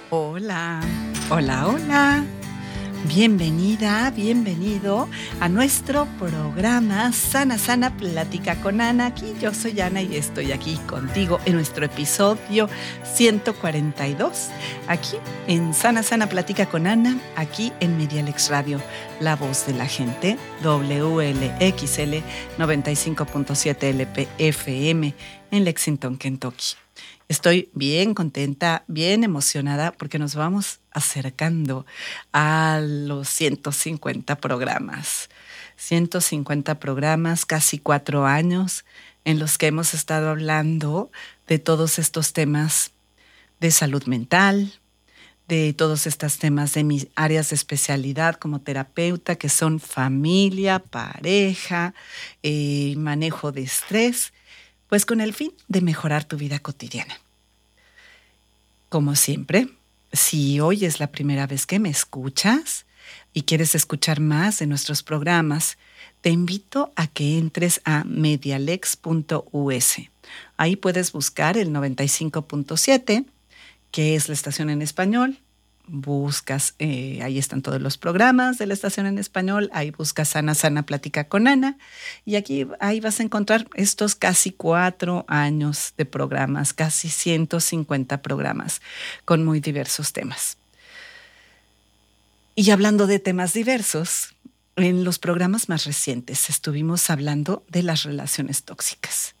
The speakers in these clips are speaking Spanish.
Hola, hola, hola. Bienvenida, bienvenido a nuestro programa Sana Sana Plática con Ana. Aquí yo soy Ana y estoy aquí contigo en nuestro episodio 142. Aquí en Sana Sana Plática con Ana, aquí en Medialex Radio, la voz de la gente, WLXL 95.7 LPFM en Lexington, Kentucky. Estoy bien contenta, bien emocionada porque nos vamos acercando a los 150 programas. 150 programas, casi 4 años en los que hemos estado hablando de todos estos temas de salud mental, de todos estos temas de mis áreas de especialidad como terapeuta, que son familia, pareja, manejo de estrés, pues con el fin de mejorar tu vida cotidiana. Como siempre, si hoy es la primera vez que me escuchas y quieres escuchar más de nuestros programas, te invito a que entres a medialex.us. Ahí puedes buscar el 95.7, que es la estación en español. Buscas, ahí están todos los programas de la estación en español, ahí buscas Sana Sana Plática con Ana y ahí vas a encontrar estos casi 4 años de programas, casi 150 programas con muy diversos temas. Y hablando de temas diversos, en los programas más recientes estuvimos hablando de las relaciones tóxicas.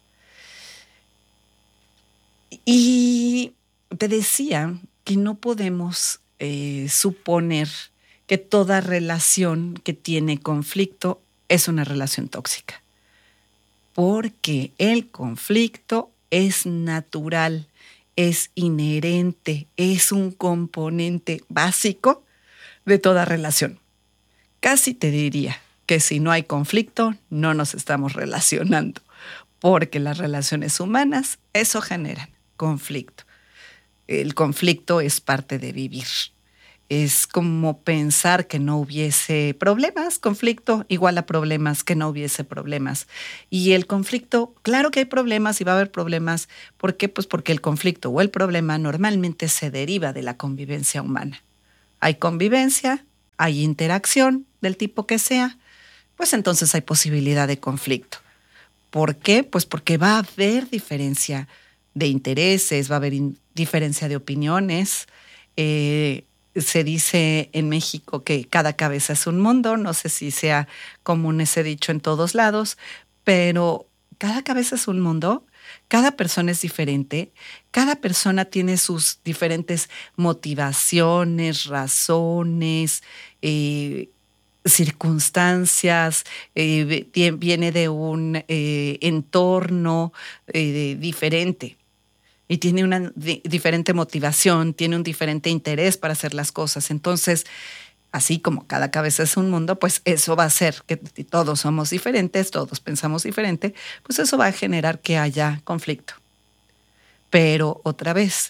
Y te decía que no podemos suponer que toda relación que tiene conflicto es una relación tóxica, porque el conflicto es natural, es inherente, es un componente básico de toda relación. Casi te diría que si no hay conflicto, no nos estamos relacionando, porque las relaciones humanas, eso generan conflicto. El conflicto es parte de vivir. Es como pensar que no hubiese problemas, conflicto igual a problemas, que no hubiese problemas. Y el conflicto, claro que hay problemas y va a haber problemas. ¿Por qué? Pues porque el conflicto o el problema normalmente se deriva de la convivencia humana. Hay convivencia, hay interacción del tipo que sea, pues entonces hay posibilidad de conflicto. ¿Por qué? Pues porque va a haber diferencia de intereses, va a haber diferencia de opiniones. Se dice en México que cada cabeza es un mundo, no sé si sea común ese dicho en todos lados, pero cada cabeza es un mundo, cada persona es diferente, cada persona tiene sus diferentes motivaciones, razones, circunstancias, viene de un entorno diferente y tiene una diferente motivación, tiene un diferente interés para hacer las cosas. Entonces, así como cada cabeza es un mundo, pues eso va a hacer que todos somos diferentes, todos pensamos diferente, pues eso va a generar que haya conflicto. Pero otra vez,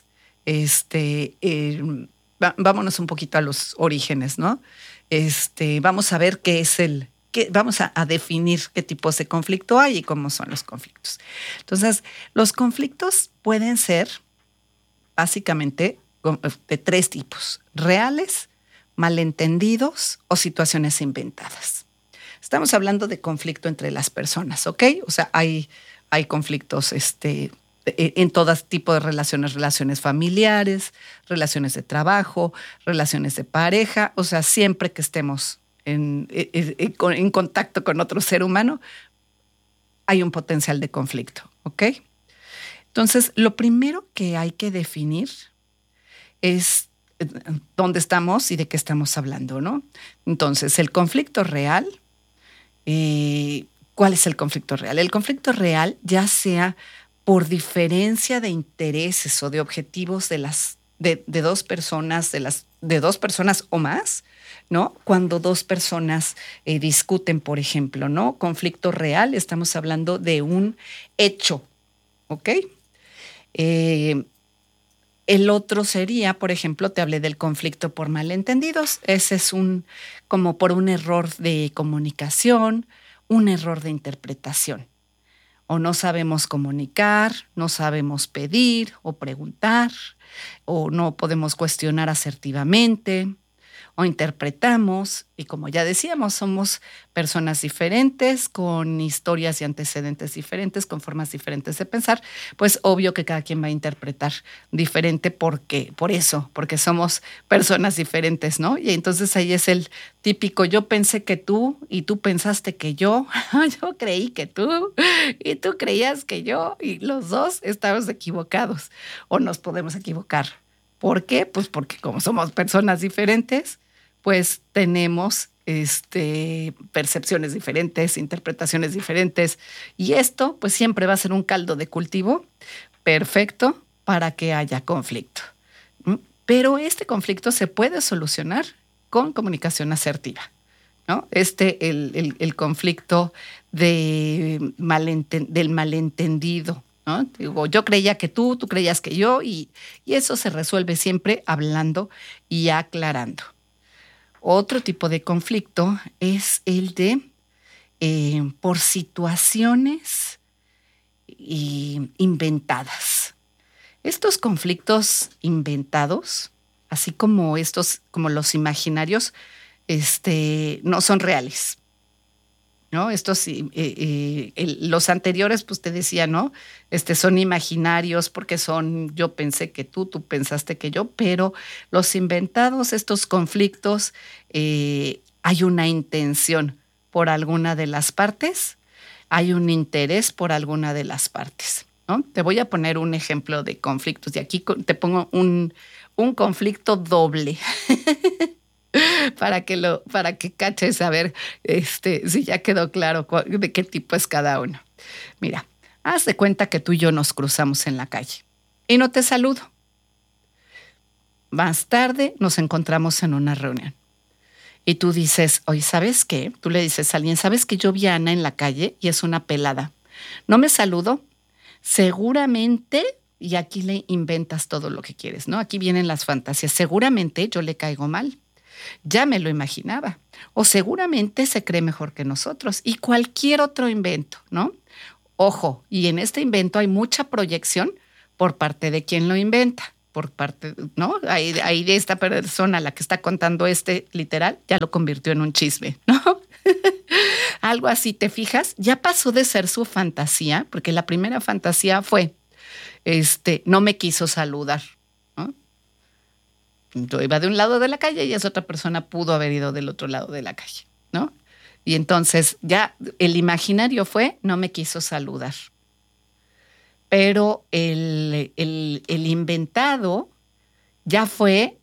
vámonos un poquito a los orígenes, ¿no? Vamos a ver vamos a definir qué tipos de conflicto hay y cómo son los conflictos. Entonces, los conflictos pueden ser básicamente de 3 tipos: reales, malentendidos o situaciones inventadas. Estamos hablando de conflicto entre las personas, ¿ok? O sea, hay conflictos en todo tipo de relaciones familiares, relaciones de trabajo, relaciones de pareja, o sea, siempre que estemos en contacto con otro ser humano, hay un potencial de conflicto, ¿ok? Entonces, lo primero que hay que definir es dónde estamos y de qué estamos hablando, ¿no? Entonces, el conflicto real, ¿cuál es el conflicto real? El conflicto real, ya sea por diferencia de intereses o de objetivos de 2 personas, de 2 personas o más, ¿no? Cuando 2 personas discuten, por ejemplo, ¿no? Conflicto real, estamos hablando de un hecho, ¿ok? El otro sería, por ejemplo, te hablé del conflicto por malentendidos. Ese es como por un error de comunicación, un error de interpretación. O no sabemos comunicar, no sabemos pedir o preguntar, o no podemos cuestionar asertivamente, o interpretamos, y como ya decíamos, somos personas diferentes, con historias y antecedentes diferentes, con formas diferentes de pensar, pues obvio que cada quien va a interpretar diferente porque somos personas diferentes, ¿no? Y entonces ahí es el típico, yo pensé que tú, y tú pensaste que yo creí que tú, y tú creías que yo, y los dos estamos equivocados, o nos podemos equivocar. ¿Por qué? Pues porque como somos personas diferentes, pues tenemos percepciones diferentes, interpretaciones diferentes, y esto pues siempre va a ser un caldo de cultivo perfecto para que haya conflicto. Pero este conflicto se puede solucionar con comunicación asertiva, ¿no? El conflicto del malentendido, ¿no? Digo, yo creía que tú creías que yo, y eso se resuelve siempre hablando y aclarando. Otro tipo de conflicto es el de por situaciones inventadas. Estos conflictos inventados, así como como los imaginarios, no son reales, ¿no? Los anteriores, pues te decía, ¿no? Son imaginarios porque yo pensé que tú pensaste que yo, pero los inventados, estos conflictos, hay una intención por alguna de las partes, hay un interés por alguna de las partes, ¿no? Te voy a poner un ejemplo de conflictos, y aquí te pongo un conflicto doble. para que caches a ver si ya quedó claro de qué tipo es cada uno. Mira, haz de cuenta que tú y yo nos cruzamos en la calle y no te saludo. Más tarde nos encontramos en una reunión y tú dices, oye, ¿sabes qué? Tú le dices a alguien, ¿sabes que yo vi a Ana en la calle y es una pelada? No me saludo, seguramente. Y aquí le inventas todo lo que quieres, ¿no? Aquí vienen las fantasías. Seguramente yo le caigo mal. Ya me lo imaginaba. O seguramente se cree mejor que nosotros. Y cualquier otro invento, ¿no? Ojo, y en este invento hay mucha proyección por parte de quien lo inventa. Por parte, ¿no? Ahí de esta persona, la que está contando literal, ya lo convirtió en un chisme, ¿no? Algo así, ¿te fijas? Ya pasó de ser su fantasía, porque la primera fantasía fue, no me quiso saludar, ¿no? Yo iba de un lado de la calle y esa otra persona pudo haber ido del otro lado de la calle, ¿no? Y entonces ya el imaginario fue, no me quiso saludar. Pero el inventado ya fue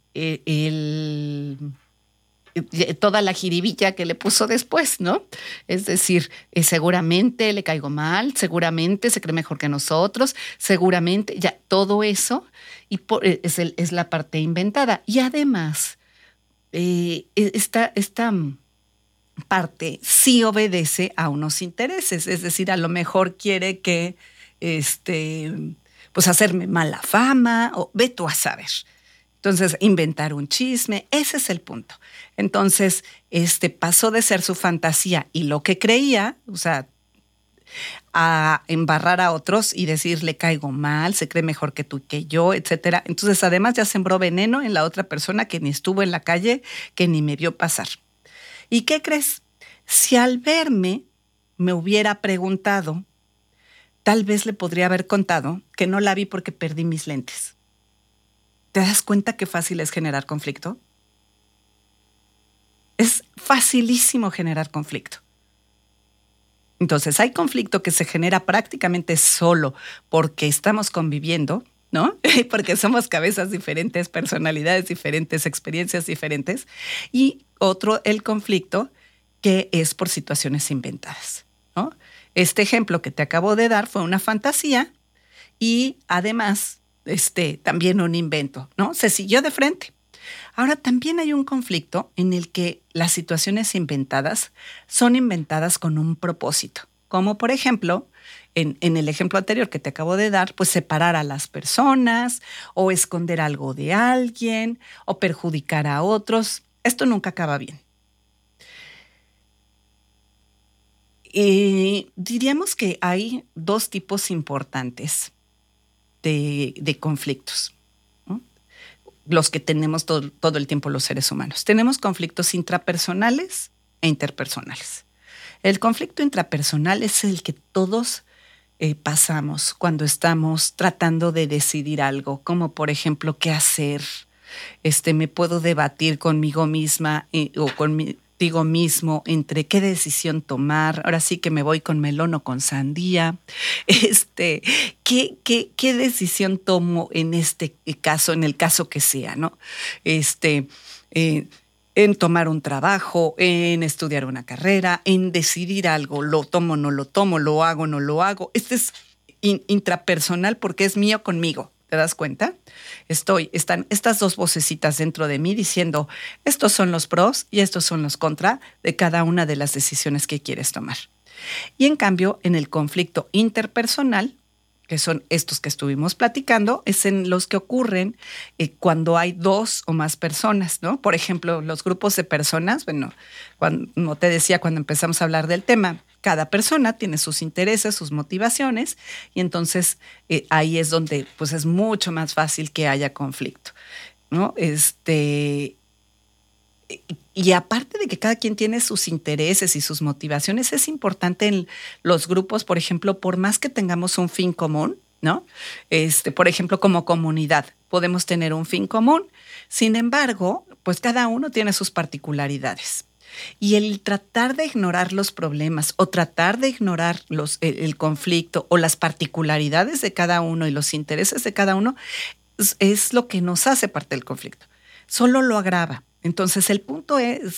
toda la jiribilla que le puso después, ¿no? Es decir, seguramente le caigo mal, seguramente se cree mejor que nosotros, seguramente, ya todo eso es la parte inventada. Y además, esta parte sí obedece a unos intereses, es decir, a lo mejor quiere que, pues hacerme mala fama, o ve tú a saber. Entonces, inventar un chisme, ese es el punto. Entonces, pasó de ser su fantasía y lo que creía, o sea, a embarrar a otros y decir, le caigo mal, se cree mejor que tú, que yo, etcétera. Entonces, además ya sembró veneno en la otra persona que ni estuvo en la calle, que ni me vio pasar. ¿Y qué crees? Si al verme me hubiera preguntado, tal vez le podría haber contado que no la vi porque perdí mis lentes. ¿Te das cuenta qué fácil es generar conflicto? Es facilísimo generar conflicto. Entonces, hay conflicto que se genera prácticamente solo porque estamos conviviendo, ¿no? Porque somos cabezas diferentes, personalidades diferentes, experiencias diferentes. Y otro, el conflicto que es por situaciones inventadas, ¿no? Este ejemplo que te acabo de dar fue una fantasía y además también un invento, ¿no? Se siguió de frente. Ahora, también hay un conflicto en el que las situaciones inventadas son inventadas con un propósito, como por ejemplo, en el ejemplo anterior que te acabo de dar, pues separar a las personas o esconder algo de alguien o perjudicar a otros. Esto nunca acaba bien. Diríamos que hay dos tipos importantes de conflictos, ¿no? los que tenemos todo el tiempo los seres humanos. Tenemos conflictos intrapersonales e interpersonales. El conflicto intrapersonal es el que todos pasamos cuando estamos tratando de decidir algo, como por ejemplo, qué hacer. Me puedo debatir conmigo misma o conmigo mismo entre qué decisión tomar. Ahora sí que me voy con melón o con sandía. ¿Qué decisión tomo en este caso, en el caso que sea, ¿no? En tomar un trabajo, en estudiar una carrera, en decidir algo, lo tomo, no lo tomo, lo hago, no lo hago. Este es intrapersonal porque es mío conmigo. ¿Te das cuenta? Están estas dos vocecitas dentro de mí diciendo, estos son los pros y estos son los contra de cada una de las decisiones que quieres tomar. Y en cambio, en el conflicto interpersonal, que son estos que estuvimos platicando, es en los que ocurren cuando hay dos o más personas, ¿no? Por ejemplo, los grupos de personas, bueno, como te decía cuando empezamos a hablar del tema, cada persona tiene sus intereses, sus motivaciones, y entonces ahí es donde pues es mucho más fácil que haya conflicto, ¿no? Y aparte de que cada quien tiene sus intereses y sus motivaciones, es importante en los grupos, por ejemplo, por más que tengamos un fin común, ¿no? Por ejemplo, como comunidad, podemos tener un fin común. Sin embargo, pues cada uno tiene sus particularidades. Y el tratar de ignorar los problemas o tratar de ignorar el conflicto o las particularidades de cada uno y los intereses de cada uno es lo que nos hace parte del conflicto. Solo lo agrava. Entonces, el punto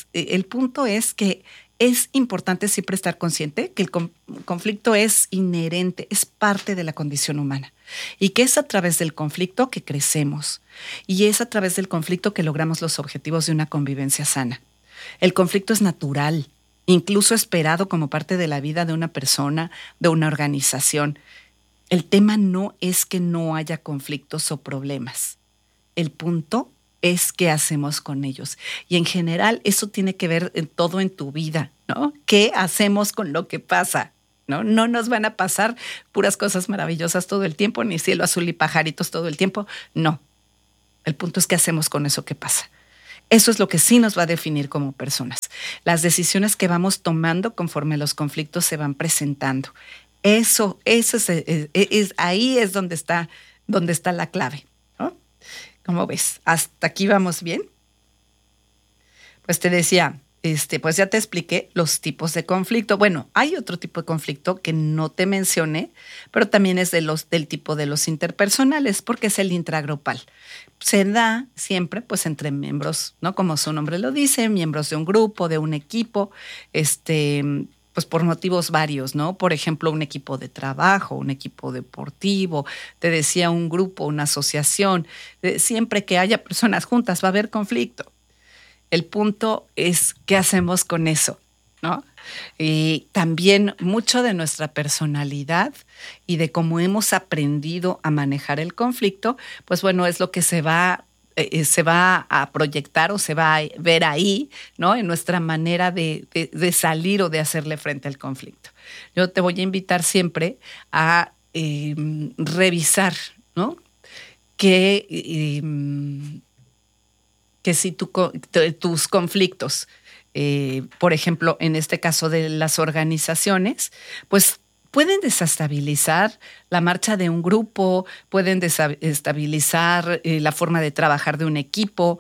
es que es importante siempre estar consciente que el conflicto es inherente, es parte de la condición humana y que es a través del conflicto que crecemos y es a través del conflicto que logramos los objetivos de una convivencia sana. El conflicto es natural, incluso esperado como parte de la vida de una persona, de una organización. El tema no es que no haya conflictos o problemas. El punto es qué hacemos con ellos. Y en general eso tiene que ver en todo en tu vida, ¿no? ¿Qué hacemos con lo que pasa? ¿No? No nos van a pasar puras cosas maravillosas todo el tiempo, ni cielo azul y pajaritos todo el tiempo. No. El punto es qué hacemos con eso que pasa. Eso es lo que sí nos va a definir como personas. Las decisiones que vamos tomando conforme los conflictos se van presentando. Eso ahí es donde está la clave. ¿Cómo ves? ¿Hasta aquí vamos bien? Pues te decía, pues ya te expliqué los tipos de conflicto. Bueno, hay otro tipo de conflicto que no te mencioné, pero también es del tipo de los interpersonales, porque es el intragrupal. Se da siempre pues entre miembros, ¿no? Como su nombre lo dice, miembros de un grupo, de un equipo, pues por motivos varios, ¿no? Por ejemplo, un equipo de trabajo, un equipo deportivo, te decía un grupo, una asociación. Siempre que haya personas juntas va a haber conflicto. El punto es qué hacemos con eso, ¿no? Y también mucho de nuestra personalidad y de cómo hemos aprendido a manejar el conflicto, pues bueno, es lo que se va a proyectar o se va a ver ahí, ¿no? En nuestra manera de salir o de hacerle frente al conflicto. Yo te voy a invitar siempre a revisar, ¿no? Que si tus conflictos, por ejemplo, en este caso de las organizaciones, pues pueden desestabilizar la marcha de un grupo, pueden desestabilizar la forma de trabajar de un equipo,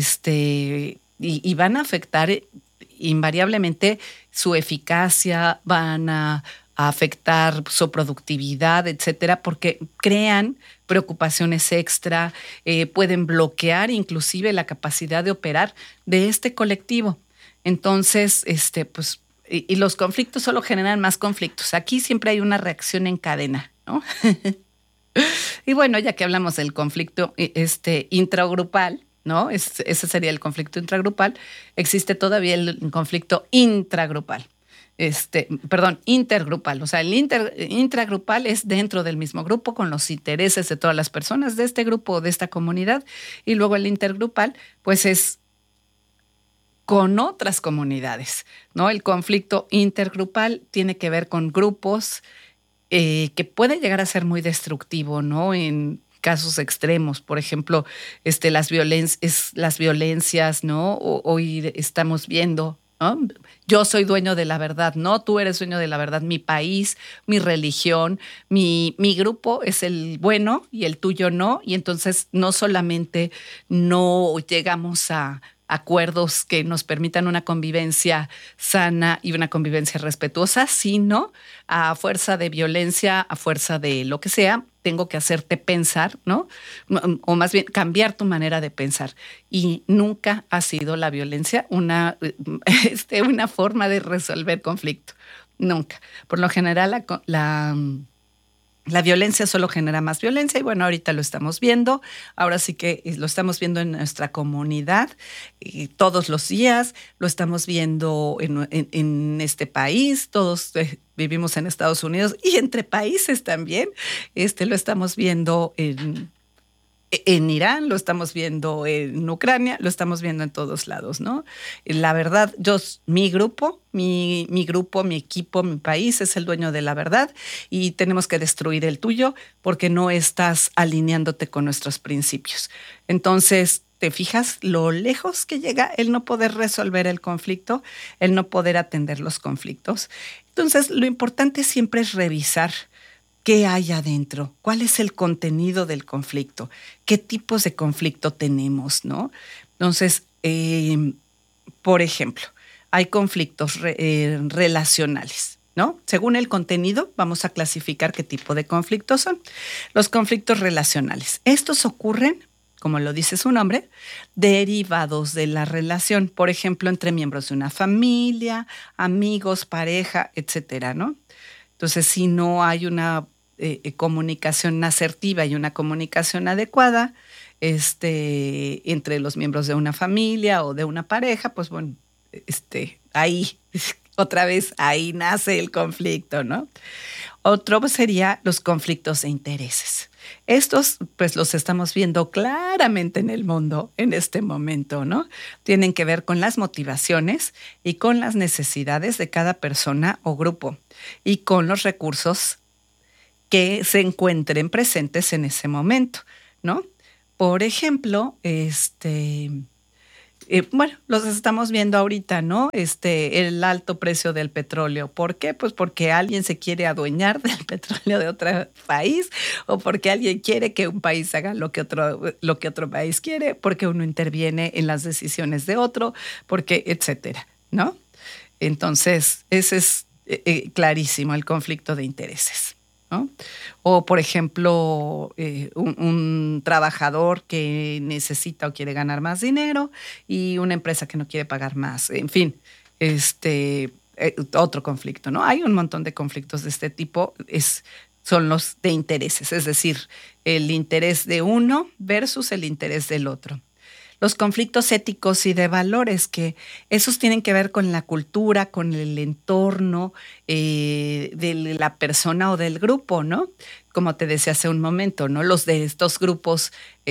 y van a afectar invariablemente su eficacia, van a afectar su productividad, etcétera, porque crean preocupaciones extra, pueden bloquear inclusive la capacidad de operar de este colectivo. Entonces, pues, y los conflictos solo generan más conflictos. Aquí siempre hay una reacción en cadena, ¿no? Y bueno, ya que hablamos del conflicto intragrupal, ¿no? Ese sería el conflicto intragrupal. Existe todavía el conflicto intragrupal. Intergrupal. O sea, el intragrupal es dentro del mismo grupo con los intereses de todas las personas de este grupo o de esta comunidad. Y luego el intergrupal, pues es con otras comunidades, ¿no? El conflicto intergrupal tiene que ver con grupos que pueden llegar a ser muy destructivo, ¿no? En casos extremos, por ejemplo, las violencias, ¿no? Hoy estamos viendo, ¿no? Yo soy dueño de la verdad, no, tú eres dueño de la verdad, mi país, mi religión, mi grupo es el bueno y el tuyo no, y entonces no solamente no llegamos a acuerdos que nos permitan una convivencia sana y una convivencia respetuosa, sino a fuerza de violencia, a fuerza de lo que sea, tengo que hacerte pensar, ¿no? O más bien cambiar tu manera de pensar. Y nunca ha sido la violencia una forma de resolver conflicto. Nunca. Por lo general, la violencia solo genera más violencia y bueno, ahorita lo estamos viendo, ahora sí que lo estamos viendo en nuestra comunidad y todos los días, lo estamos viendo en este país, todos vivimos en Estados Unidos y entre países también, lo estamos viendo en Irán, lo estamos viendo en Ucrania, lo estamos viendo en todos lados, ¿no? La verdad, mi grupo, mi equipo, mi país es el dueño de la verdad y tenemos que destruir el tuyo porque no estás alineándote con nuestros principios. Entonces, ¿te fijas lo lejos que llega el no poder resolver el conflicto, el no poder atender los conflictos? Entonces, lo importante siempre es revisar qué hay adentro, cuál es el contenido del conflicto, qué tipos de conflicto tenemos, ¿no? Entonces, por ejemplo, hay conflictos relacionales, ¿no? Según el contenido, vamos a clasificar qué tipo de conflictos son. Los conflictos relacionales. Estos ocurren, como lo dice su nombre, derivados de la relación, por ejemplo, entre miembros de una familia, amigos, pareja, etcétera, ¿no? Entonces, si no hay una comunicación asertiva y una comunicación adecuada entre los miembros de una familia o de una pareja, pues bueno, ahí, otra vez, ahí nace el conflicto, ¿no? Otro sería los conflictos de intereses. Estos, pues los estamos viendo claramente en el mundo en este momento, ¿no? Tienen que ver con las motivaciones y con las necesidades de cada persona o grupo y con los recursos que se encuentren presentes en ese momento, ¿no? Por ejemplo, los estamos viendo ahorita, ¿no? El alto precio del petróleo. ¿Por qué? Pues porque alguien se quiere adueñar del petróleo de otro país o porque alguien quiere que un país haga lo que otro país quiere, porque uno interviene en las decisiones de otro, porque etcétera, ¿no? Entonces, ese es clarísimo el conflicto de intereses, ¿no? O, por ejemplo, un trabajador que necesita o quiere ganar más dinero y una empresa que no quiere pagar más. En fin, otro conflicto, ¿no? Hay un montón de conflictos de este tipo, son los de intereses, es decir, el interés de uno versus el interés del otro. Los conflictos éticos y de valores, que esos tienen que ver con la cultura, con el entorno de la persona o del grupo, ¿no? Como te decía hace un momento, ¿no? Los de estos grupos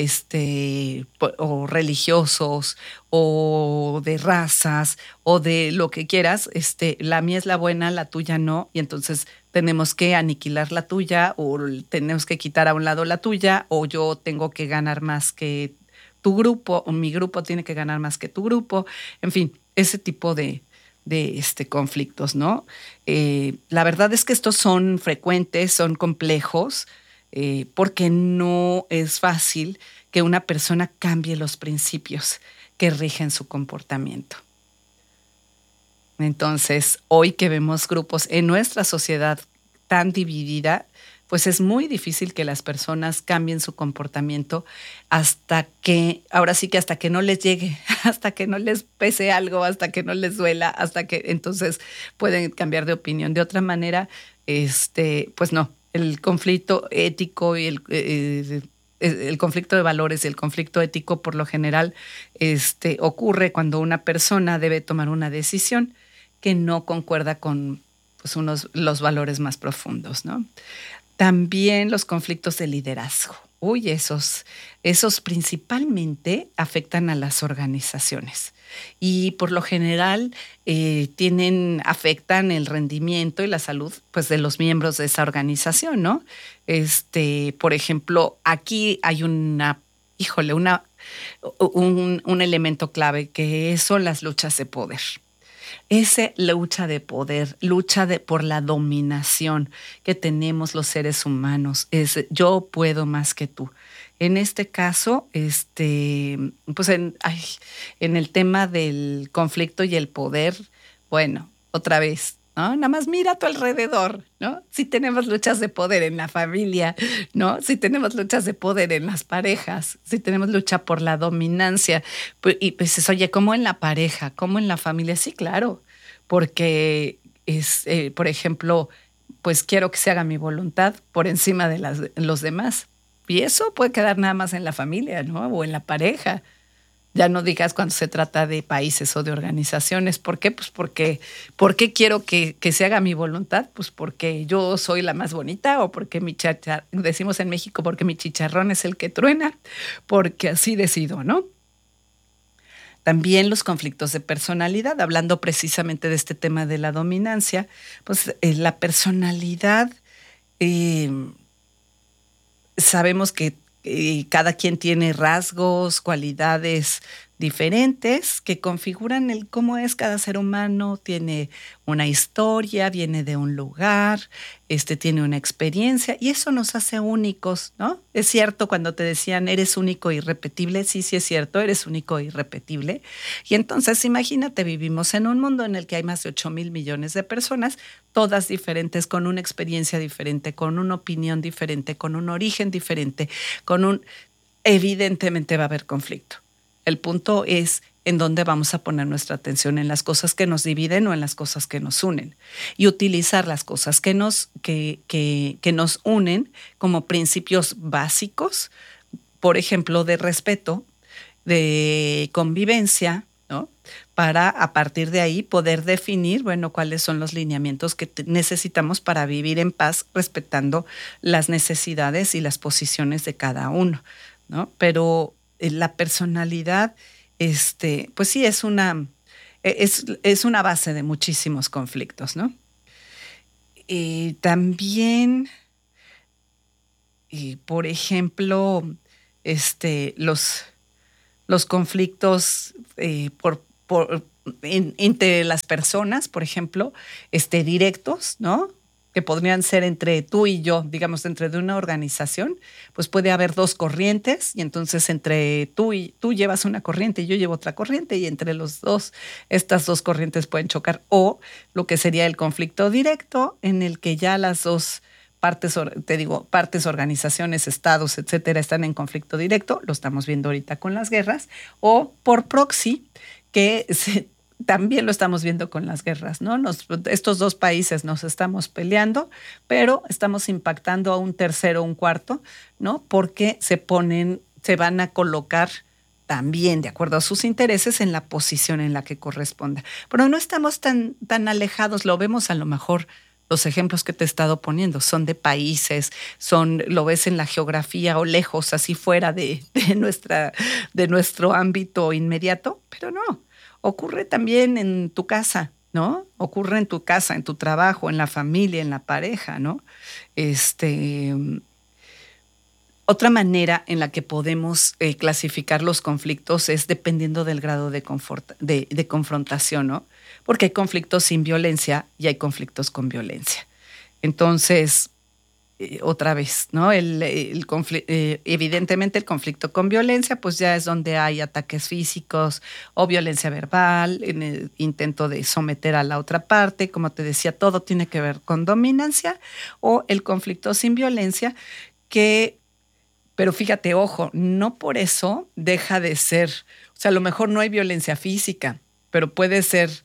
o religiosos o de razas o de lo que quieras, la mía es la buena, la tuya no, y entonces tenemos que aniquilar la tuya o tenemos que quitar a un lado la tuya o yo tengo que ganar más que tu grupo o mi grupo tiene que ganar más que tu grupo, en fin, ese tipo de conflictos, ¿no? La verdad es que estos son frecuentes, son complejos, porque no es fácil que una persona cambie los principios que rigen su comportamiento. Entonces, hoy que vemos grupos en nuestra sociedad tan dividida, pues es muy difícil que las personas cambien su comportamiento hasta que no les llegue, hasta que no les pese algo, hasta que no les duela, hasta que entonces pueden cambiar de opinión. De otra manera, pues no, el conflicto ético y el conflicto de valores y el conflicto ético por lo general ocurre cuando una persona debe tomar una decisión que no concuerda con pues, los valores más profundos, ¿no? También los conflictos de liderazgo. Uy, esos principalmente afectan a las organizaciones y por lo general afectan el rendimiento y la salud pues, de los miembros de esa organización, ¿no? Por ejemplo, aquí hay un elemento clave que son las luchas de poder. Esa lucha de poder, por la dominación que tenemos los seres humanos, es yo puedo más que tú. En este caso, pues en el tema del conflicto y el poder, bueno, otra vez, ¿no? Nada más mira a tu alrededor, ¿no? Si tenemos luchas de poder en la familia, ¿no? Si tenemos luchas de poder en las parejas, si tenemos lucha por la dominancia, y pues oye, ¿cómo en la pareja? ¿Cómo en la familia? Sí, claro, porque por ejemplo, pues quiero que se haga mi voluntad por encima de los demás. Y eso puede quedar nada más en la familia, ¿no? O en la pareja. Ya no digas cuando se trata de países o de organizaciones. ¿Por qué? Pues ¿por qué quiero que se haga mi voluntad? Pues porque yo soy la más bonita o porque decimos en México, porque mi chicharrón es el que truena, porque así decido, ¿no? También los conflictos de personalidad, hablando precisamente de este tema de la dominancia, pues la personalidad, sabemos que cada quien tiene rasgos, cualidades diferentes que configuran el cómo es cada ser humano, tiene una historia, viene de un lugar, tiene una experiencia y eso nos hace únicos, ¿no? Es cierto cuando te decían eres único e irrepetible, sí es cierto, eres único e irrepetible. Y entonces imagínate, vivimos en un mundo en el que hay más de 8,000 millones de personas, todas diferentes, con una experiencia diferente, con una opinión diferente, con un origen diferente, evidentemente va a haber conflicto. El punto es en dónde vamos a poner nuestra atención, en las cosas que nos dividen o en las cosas que nos unen. Y utilizar las cosas que nos unen como principios básicos, por ejemplo, de respeto, de convivencia, ¿no? Para a partir de ahí poder definir, bueno, cuáles son los lineamientos que necesitamos para vivir en paz, respetando las necesidades y las posiciones de cada uno, ¿no? Pero la personalidad, pues sí, es una base de muchísimos conflictos, ¿no? También, por ejemplo, los conflictos entre las personas, por ejemplo, directos, ¿no? Que podrían ser entre tú y yo, digamos, dentro de una organización, pues puede haber dos corrientes y entonces entre tú llevas una corriente y yo llevo otra corriente y entre los dos, estas dos corrientes pueden chocar, o lo que sería el conflicto directo en el que ya las dos partes, organizaciones, estados, etcétera, están en conflicto directo, lo estamos viendo ahorita con las guerras, o por proxy, que también lo estamos viendo con las guerras, ¿no? Estos dos países nos estamos peleando, pero estamos impactando a un tercero, un cuarto, ¿no? Porque se van a colocar también, de acuerdo a sus intereses, en la posición en la que corresponda. Pero no estamos tan alejados, lo vemos a lo mejor. Los ejemplos que te he estado poniendo son de países, lo ves en la geografía o lejos, así fuera de nuestro ámbito inmediato, pero no. Ocurre también en tu casa, ¿no? Ocurre en tu casa, en tu trabajo, en la familia, en la pareja, ¿no? Otra manera en la que podemos clasificar los conflictos es dependiendo del grado de confrontación, ¿no? Porque hay conflictos sin violencia y hay conflictos con violencia. Entonces, otra vez, ¿no? Evidentemente el conflicto con violencia, pues ya es donde hay ataques físicos o violencia verbal, en el intento de someter a la otra parte, como te decía, todo tiene que ver con dominancia, o el conflicto sin violencia, pero fíjate, ojo, no por eso deja de ser, o sea, a lo mejor no hay violencia física, pero puede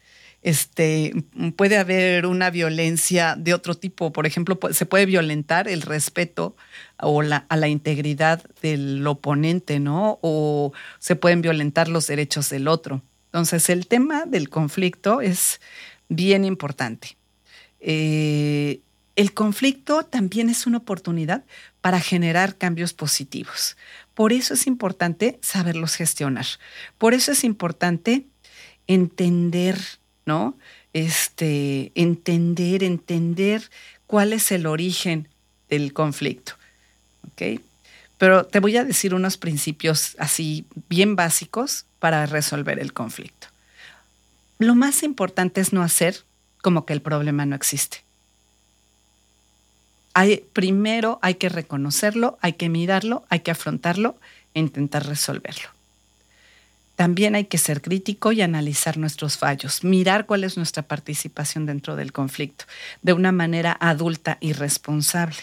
haber una violencia de otro tipo. Por ejemplo, se puede violentar el respeto a la integridad del oponente, ¿no? O se pueden violentar los derechos del otro. Entonces, el tema del conflicto es bien importante. El conflicto también es una oportunidad para generar cambios positivos. Por eso es importante saberlos gestionar. Por eso es importante entender, ¿no? Entender cuál es el origen del conflicto, ¿ok? Pero te voy a decir unos principios así bien básicos para resolver el conflicto. Lo más importante es no hacer como que el problema no existe. Primero hay que reconocerlo, hay que mirarlo, hay que afrontarlo e intentar resolverlo. También hay que ser crítico y analizar nuestros fallos, mirar cuál es nuestra participación dentro del conflicto de una manera adulta y responsable.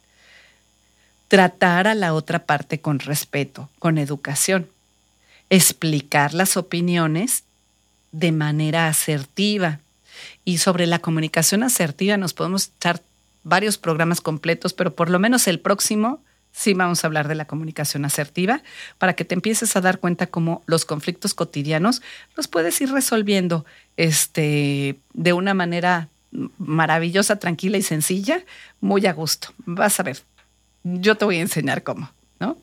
Tratar a la otra parte con respeto, con educación. Explicar las opiniones de manera asertiva. Y sobre la comunicación asertiva nos podemos echar varios programas completos, pero por lo menos el próximo sí vamos a hablar de la comunicación asertiva para que te empieces a dar cuenta cómo los conflictos cotidianos los puedes ir resolviendo de una manera maravillosa, tranquila y sencilla, muy a gusto. Vas a ver, yo te voy a enseñar cómo, ¿no?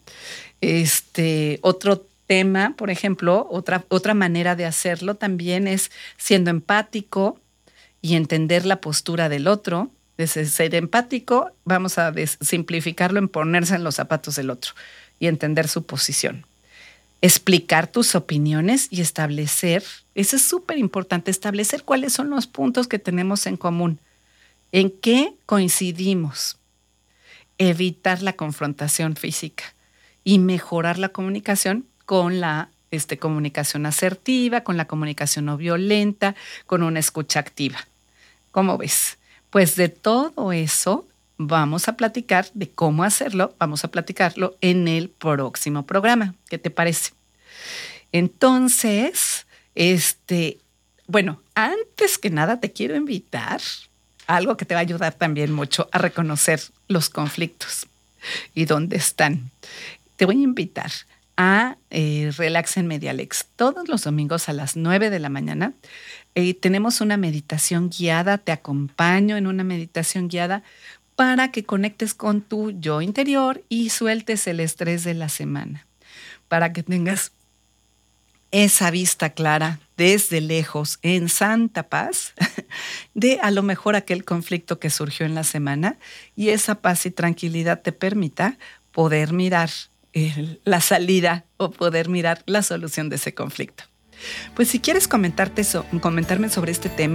Otro tema, por ejemplo, otra manera de hacerlo también es siendo empático y entender la postura del otro. Desde ser empático, vamos a simplificarlo en ponerse en los zapatos del otro y entender su posición. Explicar tus opiniones y establecer, eso es súper importante, establecer cuáles son los puntos que tenemos en común, en qué coincidimos, evitar la confrontación física y mejorar la comunicación con la comunicación asertiva, con la comunicación no violenta, con una escucha activa. ¿Cómo ves? Pues de todo eso vamos a platicar de cómo hacerlo, vamos a platicarlo en el próximo programa. ¿Qué te parece? Entonces, bueno, antes que nada te quiero invitar a algo que te va a ayudar también mucho a reconocer los conflictos y dónde están. Te voy a invitar a Relax en Medialex todos los domingos a las 9 de la mañana. Tenemos una meditación guiada, te acompaño en una meditación guiada para que conectes con tu yo interior y sueltes el estrés de la semana, para que tengas esa vista clara desde lejos, en santa paz, de a lo mejor aquel conflicto que surgió en la semana y esa paz y tranquilidad te permita poder mirar la salida o poder mirar la solución de ese conflicto. Pues si quieres comentarme sobre este tema,